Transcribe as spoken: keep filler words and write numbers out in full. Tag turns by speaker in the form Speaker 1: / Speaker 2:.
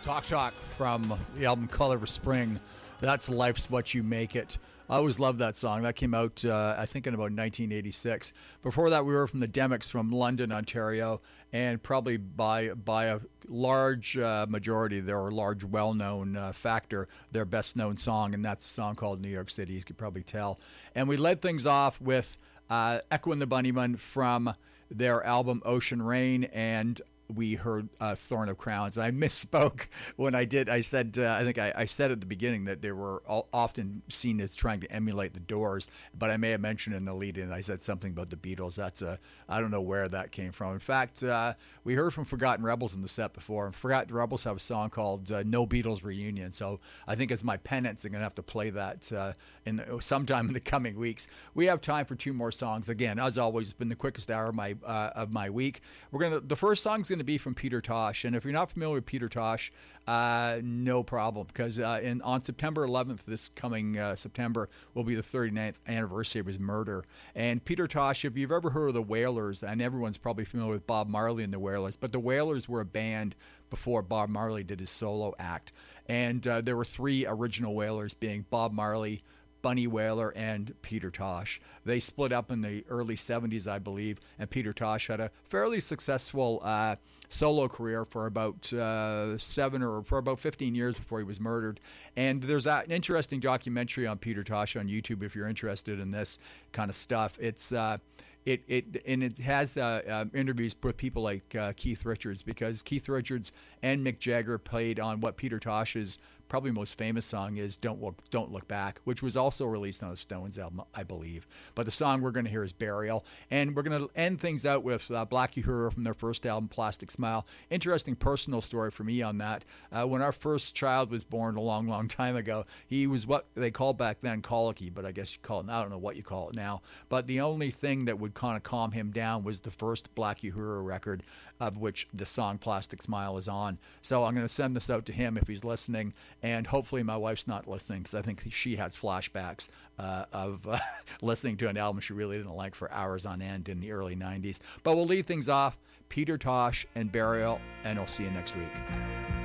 Speaker 1: Talk Talk from the album Color of Spring. That's Life's What You Make It. I always loved that song. That came out, uh, I think, in about nineteen eighty-six. Before that, we were from the Demics from London, Ontario, and probably by by a large uh, majority, they're a large, well-known uh, factor, their best-known song, and that's a song called New York City, as you could probably tell. And we led things off with uh, Echo and the Bunnymen from their album Ocean Rain, and we heard uh, Thorn of Crowns. I misspoke when I did. I said, uh, I think I, I said at the beginning that they were all often seen as trying to emulate the Doors, but I may have mentioned in the lead-in, I said something about the Beatles. That's a, I don't know where that came from. In fact, uh, we heard from Forgotten Rebels in the set before, and Forgotten Rebels have a song called uh, No Beatles Reunion, so I think as my penance, I'm going to have to play that uh, in the, sometime in the coming weeks. We have time for two more songs. Again, as always, it's been the quickest hour of my, uh, of my week. We're gonna. The first song is going to be from Peter Tosh, and if you're not familiar with Peter Tosh, uh, no problem, because uh, in on September eleventh, this coming uh, September, will be the thirty-ninth anniversary of his murder. And Peter Tosh, if you've ever heard of the Wailers, and everyone's probably familiar with Bob Marley and the Wailers, but the Wailers were a band before Bob Marley did his solo act, and uh, there were three original Wailers, being Bob Marley, Bunny Wailer, and Peter Tosh. They split up in the early seventies, I believe, and Peter Tosh had a fairly successful uh, solo career for about uh, seven or for about fifteen years before he was murdered. And there's a, an interesting documentary on Peter Tosh on YouTube if you're interested in this kind of stuff. It's uh, It it and it has uh, uh, interviews with people like uh, Keith Richards, because Keith Richards and Mick Jagger played on what Peter Tosh's probably most famous song is "Don't Look Don't Look Back," which was also released on a Stones album, I believe. But the song we're going to hear is "Burial," and we're going to end things out with uh, Black Uhura from their first album, "Plastic Smile." Interesting personal story for me on that. Uh, when our first child was born a long, long time ago, he was what they called back then colicky, but I guess you call it. I don't know what you call it now. But the only thing that would kind of calm him down was the first Black Uhura record, of which the song "Plastic Smile" is on. So I'm going to send this out to him if he's listening, and hopefully my wife's not listening, because I think she has flashbacks uh, of uh, listening to an album she really didn't like for hours on end in the early nineties. But we'll lead things off, Peter Tosh and "Burial," and I'll see you next week.